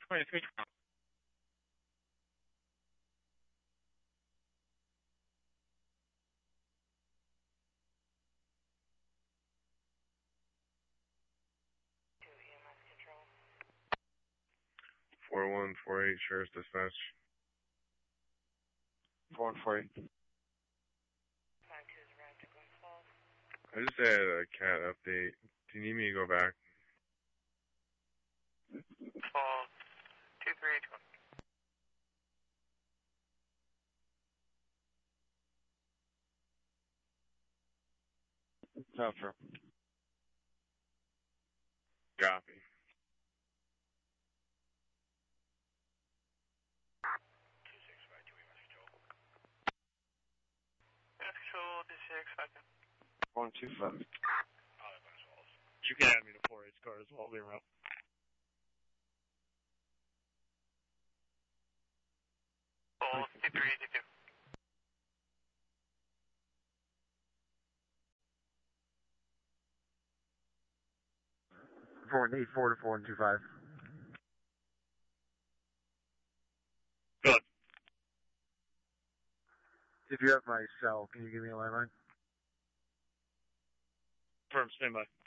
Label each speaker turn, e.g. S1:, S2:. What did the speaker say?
S1: 23.
S2: 4148, Sheriff's Dispatch.
S1: 4148.
S2: I just had a cat update. Do you need me to go back?
S1: Falls 2381. Tougher.
S2: Copy.
S1: 125.
S3: You can add me to 4H car as well, be around.
S1: Falls 2382.
S4: Need 4 to 4125.
S3: Good.
S4: If you have my cell, can you give me a landline?
S3: Firm, stand by.